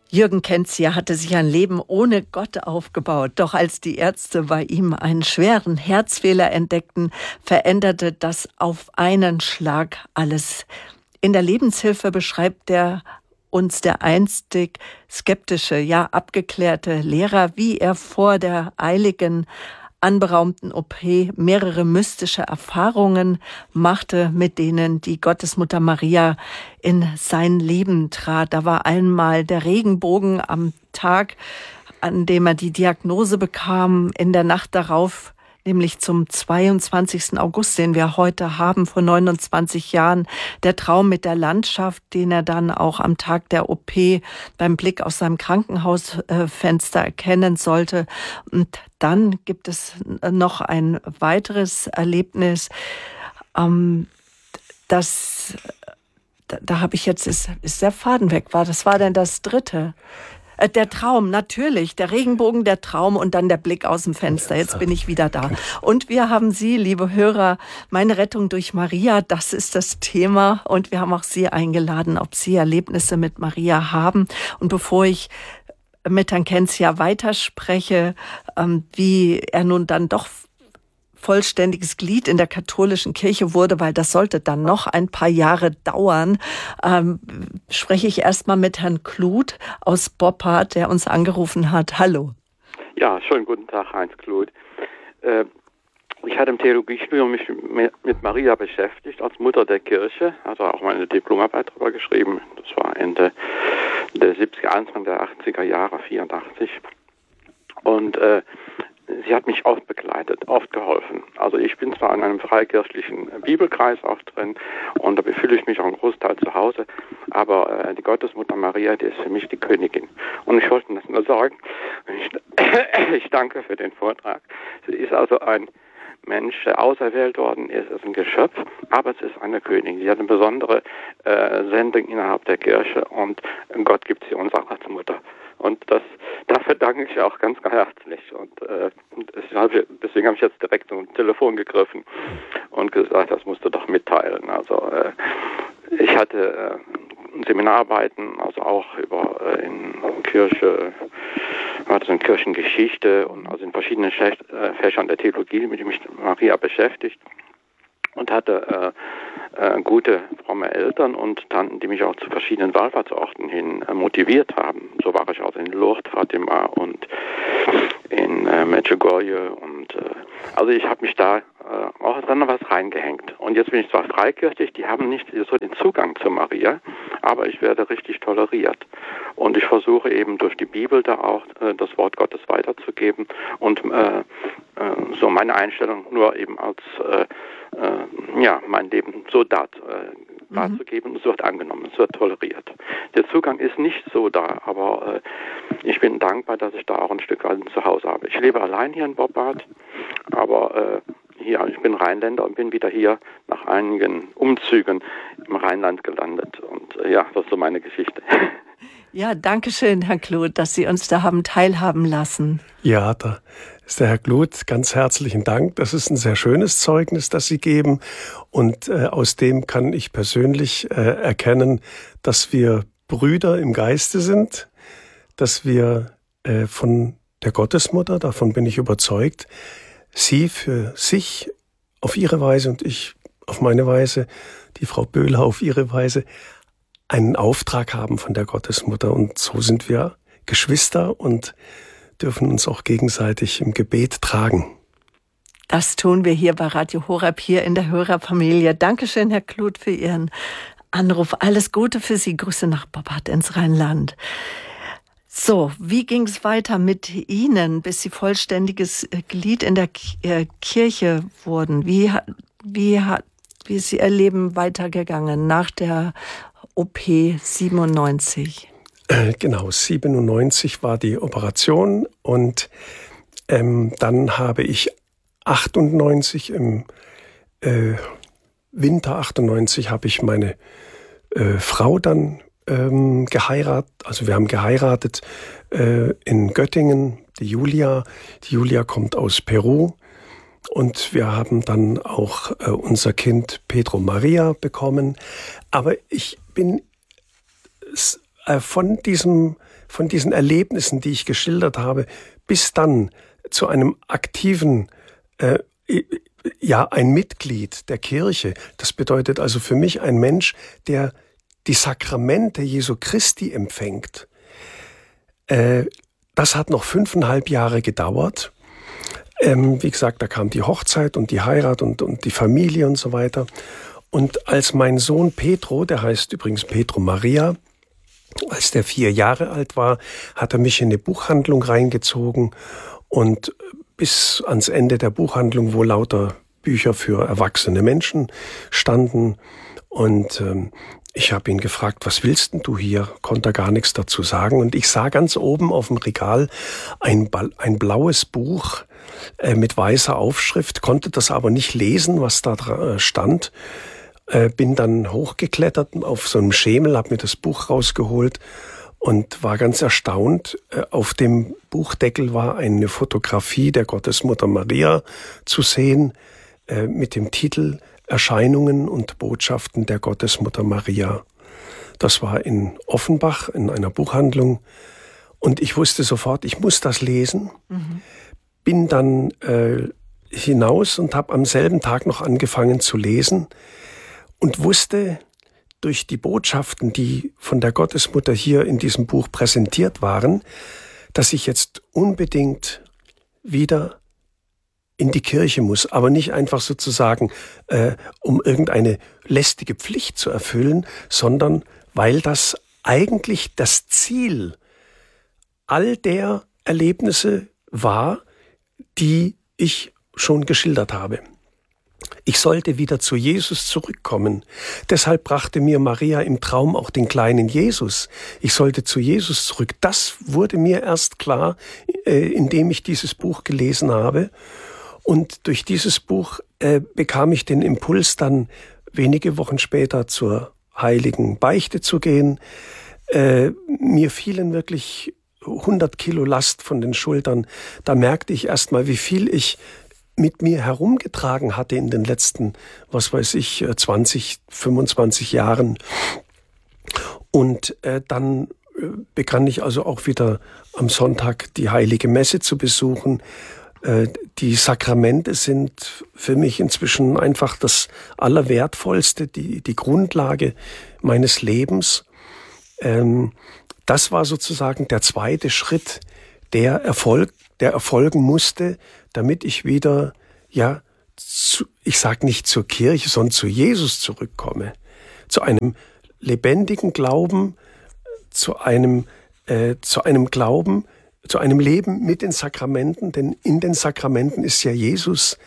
Jürgen Kenzia hatte sich ein Leben ohne Gott aufgebaut. Doch als die Ärzte bei ihm einen schweren Herzfehler entdeckten, veränderte das auf einen Schlag alles. In der Lebenshilfe beschreibt uns der einstig skeptische, ja abgeklärte Lehrer, wie er vor der eiligen, anberaumten OP mehrere mystische Erfahrungen machte, mit denen die Gottesmutter Maria in sein Leben trat. Da war einmal der Regenbogen am Tag, an dem er die Diagnose bekam, in der Nacht darauf, nämlich zum 22. August, den wir heute haben, vor 29 Jahren, der Traum mit der Landschaft, den er dann auch am Tag der OP beim Blick aus seinem Krankenhausfenster erkennen sollte. Und dann gibt es noch ein weiteres Erlebnis, das, da habe ich jetzt, ist der Faden weg, das war denn das dritte? Der Traum, natürlich, der Regenbogen, der Traum und dann der Blick aus dem Fenster. Jetzt bin ich wieder da. Und wir haben Sie, liebe Hörer, meine Rettung durch Maria, das ist das Thema. Und wir haben auch Sie eingeladen, ob Sie Erlebnisse mit Maria haben. Und bevor ich mit Herrn Kenzia weiterspreche, wie er nun dann doch vollständiges Glied in der katholischen Kirche wurde, weil das sollte dann noch ein paar Jahre dauern, spreche ich erstmal mit Herrn Kluth aus Boppard, der uns angerufen hat. Hallo. Ja, schönen guten Tag, Heinz Kluth. Ich hatte im Theologiestudium mich mit Maria beschäftigt, als Mutter der Kirche, also auch meine Diplomarbeit darüber geschrieben. Das war Ende der 70er, Anfang der 80er Jahre, 84. Und sie hat mich oft begleitet, oft geholfen. Also ich bin zwar in einem freikirchlichen Bibelkreis auch drin und da fühle ich mich auch einen Großteil zu Hause, aber die Gottesmutter Maria, die ist für mich die Königin. Und ich wollte das nur sagen, ich danke für den Vortrag. Sie ist also ein Mensch, der auserwählt worden ist, ist ein Geschöpf, aber es ist eine Königin. Sie hat eine besondere Sendung innerhalb der Kirche und Gott gibt sie uns auch als Mutter. Und dafür danke ich auch ganz, ganz herzlich. Und deswegen habe ich jetzt direkt zum Telefon gegriffen und gesagt, das musst du doch mitteilen. Also ich hatte Seminararbeiten, also auch in Kirche, also in Kirchengeschichte und also in verschiedenen Fächern der Theologie, mit denen mich Maria beschäftigt. Und hatte gute, fromme Eltern und Tanten, die mich auch zu verschiedenen Wallfahrtsorten hin motiviert haben. So war ich also in Lourdes, Fatima und in Medjugorje. Und also ich habe mich da auch dann noch was reingehängt. Und jetzt bin ich zwar freikirchlich, die haben nicht so den Zugang zu Maria, aber ich werde richtig toleriert. Und ich versuche eben durch die Bibel da auch das Wort Gottes weiterzugeben und so meine Einstellung nur eben als mein Leben so darzugeben, es wird angenommen, es wird toleriert. Der Zugang ist nicht so da, aber ich bin dankbar, dass ich da auch ein Stück weit zu Hause habe. Ich lebe allein hier in Boppard, aber ich bin Rheinländer und bin wieder hier nach einigen Umzügen im Rheinland gelandet. Und das ist so meine Geschichte. Ja, danke schön, Herr Kluth, dass Sie uns da haben teilhaben lassen. Ja, da ist der Herr Kluth, ganz herzlichen Dank. Das ist ein sehr schönes Zeugnis, das Sie geben. Und aus dem kann ich persönlich erkennen, dass wir Brüder im Geiste sind, dass wir von der Gottesmutter, davon bin ich überzeugt, sie für sich auf ihre Weise und ich auf meine Weise, die Frau Böhler auf ihre Weise, einen Auftrag haben von der Gottesmutter. Und so sind wir Geschwister und dürfen uns auch gegenseitig im Gebet tragen. Das tun wir hier bei Radio Horeb, hier in der Hörerfamilie. Dankeschön, Herr Kluth, für Ihren Anruf. Alles Gute für Sie. Grüße nach Boppard ins Rheinland. So, wie ging es weiter mit Ihnen, bis Sie vollständiges Glied in der Kirche wurden? Wie ist Ihr Leben weitergegangen nach der OP 97? Genau, 97 war die Operation und dann habe ich 98, im Winter 98 habe ich meine Frau dann geheiratet. Also wir haben geheiratet in Göttingen, die Julia. Die Julia kommt aus Peru. Und wir haben dann auch unser Kind Pedro Maria bekommen. Aber ich bin von diesen Erlebnissen, die ich geschildert habe, bis dann zu einem aktiven, ein Mitglied der Kirche. Das bedeutet also für mich ein Mensch, der die Sakramente Jesu Christi empfängt. Das hat noch 5,5 Jahre gedauert. Wie gesagt, da kam die Hochzeit und die Heirat und die Familie und so weiter. Und als mein Sohn Petro, der heißt übrigens Petro Maria, als der 4 Jahre alt war, hat er mich in eine Buchhandlung reingezogen und bis ans Ende der Buchhandlung, wo lauter Bücher für erwachsene Menschen standen. Und ich habe ihn gefragt, was willst denn du hier? Konnte er gar nichts dazu sagen. Und ich sah ganz oben auf dem Regal ein blaues Buch mit weißer Aufschrift, konnte das aber nicht lesen, was da stand. Bin dann hochgeklettert auf so einem Schemel, habe mir das Buch rausgeholt und war ganz erstaunt. Auf dem Buchdeckel war eine Fotografie der Gottesmutter Maria zu sehen mit dem Titel Erscheinungen und Botschaften der Gottesmutter Maria. Das war in Offenbach in einer Buchhandlung und ich wusste sofort, ich muss das lesen. Bin dann hinaus und habe am selben Tag noch angefangen zu lesen und wusste durch die Botschaften, die von der Gottesmutter hier in diesem Buch präsentiert waren, dass ich jetzt unbedingt wieder in die Kirche muss, aber nicht einfach sozusagen, um irgendeine lästige Pflicht zu erfüllen, sondern weil das eigentlich das Ziel all der Erlebnisse war, die ich schon geschildert habe. Ich sollte wieder zu Jesus zurückkommen. Deshalb brachte mir Maria im Traum auch den kleinen Jesus. Ich sollte zu Jesus zurück. Das wurde mir erst klar, indem ich dieses Buch gelesen habe. Und durch dieses Buch bekam ich den Impuls, dann wenige Wochen später zur heiligen Beichte zu gehen. Mir fielen wirklich 100 Kilo Last von den Schultern. Da merkte ich erst mal, wie viel ich mit mir herumgetragen hatte in den letzten, 20, 25 Jahren. Und dann begann ich also auch wieder am Sonntag die Heilige Messe zu besuchen. Die Sakramente sind für mich inzwischen einfach das Allerwertvollste, die Grundlage meines Lebens. Das war sozusagen der zweite Schritt, der erfolgen musste, damit ich wieder, ich sage nicht zur Kirche, sondern zu Jesus zurückkomme. Zu einem lebendigen Glauben, zu einem Glauben, zu einem Leben mit den Sakramenten, denn in den Sakramenten ist ja Jesus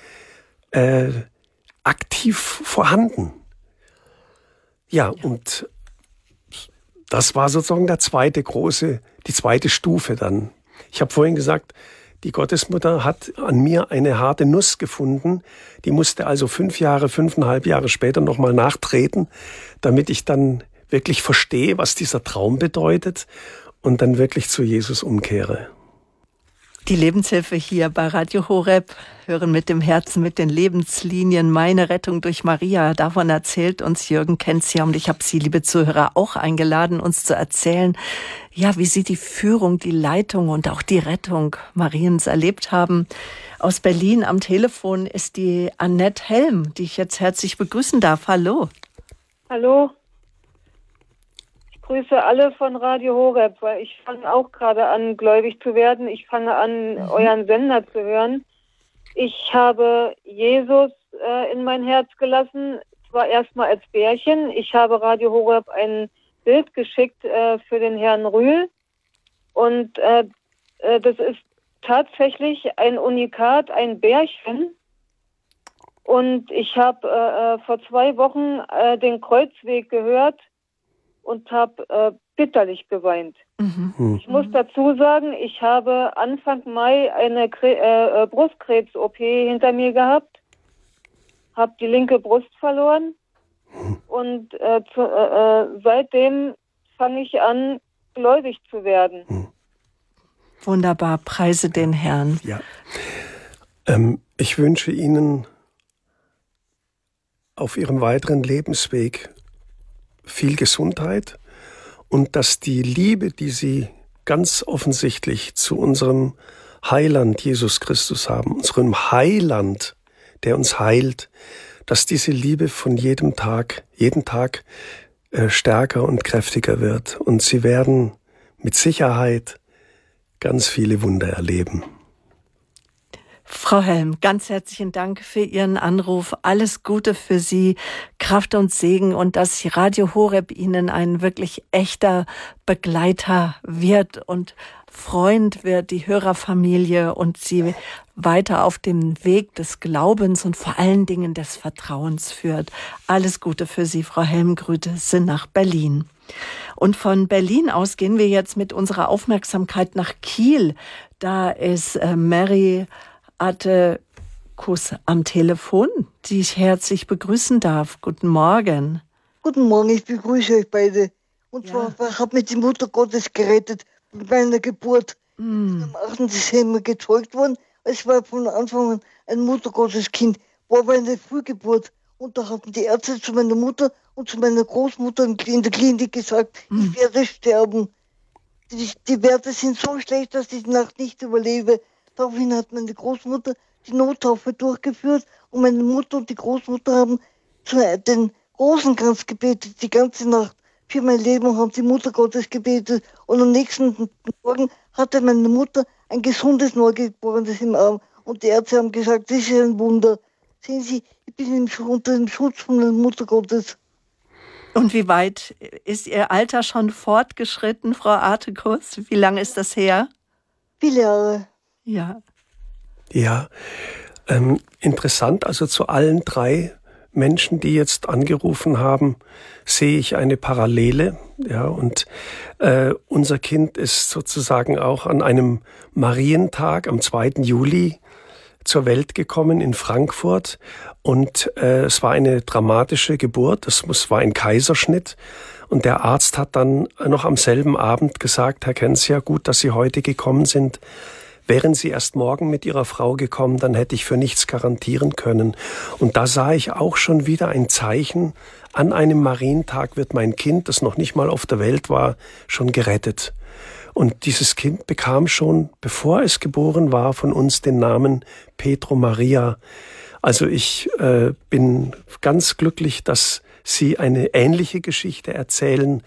aktiv vorhanden. Ja, und das war sozusagen die zweite Stufe dann. Ich habe vorhin gesagt, die Gottesmutter hat an mir eine harte Nuss gefunden. Die musste also 5,5 Jahre später nochmal nachtreten, damit ich dann wirklich verstehe, was dieser Traum bedeutet und dann wirklich zu Jesus umkehre. Die Lebenshilfe hier bei Radio Horeb, hören mit dem Herzen, mit den Lebenslinien, meine Rettung durch Maria. Davon erzählt uns Jürgen Kenzia und ich habe Sie, liebe Zuhörer, auch eingeladen, uns zu erzählen, wie Sie die Führung, die Leitung und auch die Rettung Mariens erlebt haben. Aus Berlin am Telefon ist die Annette Helm, die ich jetzt herzlich begrüßen darf. Hallo. Hallo. Ich grüße alle von Radio Horeb, weil ich fange auch gerade an, gläubig zu werden. Ich fange an, euren Sender zu hören. Ich habe Jesus in mein Herz gelassen, zwar erstmal als Bärchen. Ich habe Radio Horeb ein Bild geschickt für den Herrn Rühl. Und das ist tatsächlich ein Unikat, ein Bärchen. Und ich habe vor 2 Wochen den Kreuzweg gehört und habe bitterlich geweint. Ich muss dazu sagen, ich habe Anfang Mai eine Brustkrebs-OP hinter mir gehabt, habe die linke Brust verloren und seitdem fange ich an, gläubig zu werden. Wunderbar, preise den Herrn. Ja. Ich wünsche Ihnen auf Ihrem weiteren Lebensweg viel Gesundheit und dass die Liebe, die Sie ganz offensichtlich zu unserem Heiland Jesus Christus haben, unserem Heiland, der uns heilt, dass diese Liebe von jeden Tag stärker und kräftiger wird. Und Sie werden mit Sicherheit ganz viele Wunder erleben. Frau Helm, ganz herzlichen Dank für Ihren Anruf. Alles Gute für Sie, Kraft und Segen und dass Radio Horeb Ihnen ein wirklich echter Begleiter wird und Freund wird, die Hörerfamilie und Sie weiter auf dem Weg des Glaubens und vor allen Dingen des Vertrauens führt. Alles Gute für Sie, Frau Helm. Grüße nach Berlin. Und von Berlin aus gehen wir jetzt mit unserer Aufmerksamkeit nach Kiel. Da ist Mary Attekus am Telefon, die ich herzlich begrüßen darf. Guten Morgen. Guten Morgen, ich begrüße euch beide. Und zwar hat mich die Mutter Gottes gerettet bei meiner Geburt. Ich bin am 8. Dezember gezeugt worden. Es war von Anfang an ein Mutter Gottes Kind. War aber eine Frühgeburt. Und da hatten die Ärzte zu meiner Mutter und zu meiner Großmutter in der Klinik gesagt, ich werde sterben. Die Werte sind so schlecht, dass ich die Nacht nicht überlebe. Daraufhin hat meine Großmutter die Nottaufe durchgeführt und meine Mutter und die Großmutter haben den Rosenkranz gebetet die ganze Nacht. Für mein Leben haben die Mutter Gottes gebetet und am nächsten Morgen hatte meine Mutter ein gesundes Neugeborenes im Arm und die Ärzte haben gesagt, das ist ein Wunder. Sehen Sie, ich bin unter dem Schutz von der Mutter Gottes. Und wie weit ist Ihr Alter schon fortgeschritten, Frau Attekus? Wie lange ist das her? Viele Jahre. Ja. Ja, interessant, also zu allen drei Menschen, die jetzt angerufen haben, sehe ich eine Parallele. Ja, und unser Kind ist sozusagen auch an einem Marientag am 2. Juli zur Welt gekommen in Frankfurt und es war eine dramatische Geburt, es war ein Kaiserschnitt und der Arzt hat dann noch am selben Abend gesagt, Herr Kensia, gut, dass Sie heute gekommen sind. Wären Sie erst morgen mit Ihrer Frau gekommen, dann hätte ich für nichts garantieren können. Und da sah ich auch schon wieder ein Zeichen, an einem Marientag wird mein Kind, das noch nicht mal auf der Welt war, schon gerettet. Und dieses Kind bekam schon, bevor es geboren war, von uns den Namen Petro Maria. Also ich bin ganz glücklich, dass Sie eine ähnliche Geschichte erzählen.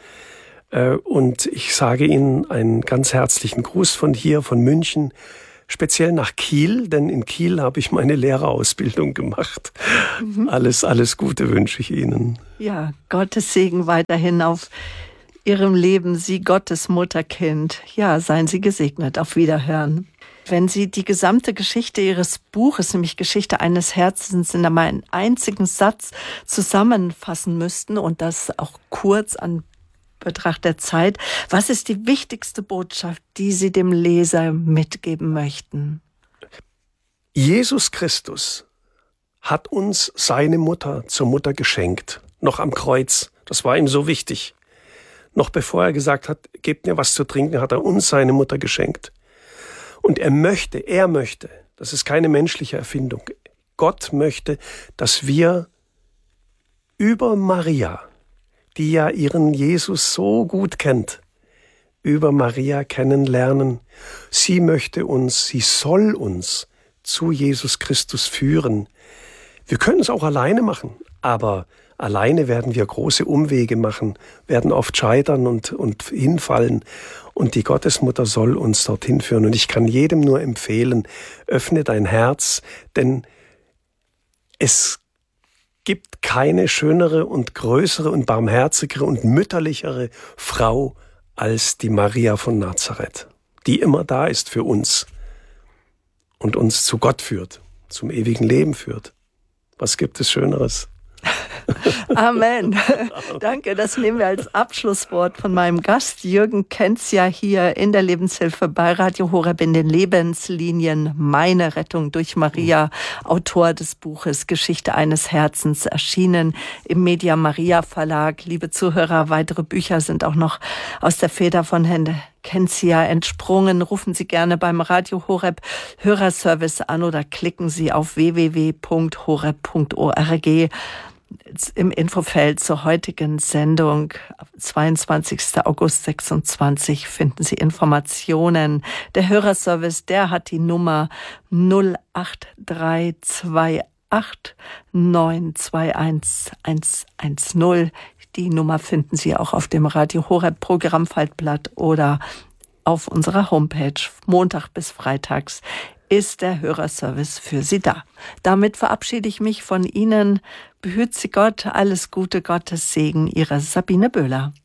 Und ich sage Ihnen einen ganz herzlichen Gruß von hier, von München, speziell nach Kiel, denn in Kiel habe ich meine Lehrerausbildung gemacht. Alles Gute wünsche ich Ihnen. Ja, Gottes Segen weiterhin auf Ihrem Leben, Sie Gottes Mutterkind. Ja, seien Sie gesegnet. Auf Wiederhören. Wenn Sie die gesamte Geschichte Ihres Buches, nämlich Geschichte eines Herzens, in einem einzigen Satz zusammenfassen müssten und das auch kurz an Betracht der Zeit, was ist die wichtigste Botschaft, die Sie dem Leser mitgeben möchten? Jesus Christus hat uns seine Mutter zur Mutter geschenkt, noch am Kreuz. Das war ihm so wichtig. Noch bevor er gesagt hat, gebt mir was zu trinken, hat er uns seine Mutter geschenkt. Und er möchte, das ist keine menschliche Erfindung, Gott möchte, dass wir über Maria, die ja ihren Jesus so gut kennt, über Maria kennenlernen. Sie soll uns zu Jesus Christus führen. Wir können es auch alleine machen, aber alleine werden wir große Umwege machen, werden oft scheitern und hinfallen. Und die Gottesmutter soll uns dorthin führen. Und ich kann jedem nur empfehlen, öffne dein Herz, denn es gibt keine schönere und größere und barmherzigere und mütterlichere Frau als die Maria von Nazareth, die immer da ist für uns und uns zu Gott führt, zum ewigen Leben führt. Was gibt es Schöneres? Amen. Danke, das nehmen wir als Abschlusswort von meinem Gast Jürgen Kensia hier in der Lebenshilfe bei Radio Horeb in den Lebenslinien Meine Rettung durch Maria, Autor des Buches Geschichte eines Herzens, erschienen im Media Maria Verlag. Liebe Zuhörer, weitere Bücher sind auch noch aus der Feder von Herrn Kensia entsprungen. Rufen Sie gerne beim Radio Horeb Hörerservice an oder klicken Sie auf www.horeb.org. im Infofeld zur heutigen Sendung, 22. August 26, finden Sie Informationen. Der Hörerservice, der hat die Nummer 08328 921 110. Die Nummer finden Sie auch auf dem Radio Horeb Programmfaltblatt oder auf unserer Homepage. Montag bis freitags ist der Hörerservice für Sie da. Damit verabschiede ich mich von Ihnen. Behüt Sie Gott, alles Gute, Gottes Segen, Ihre Sabine Böhler.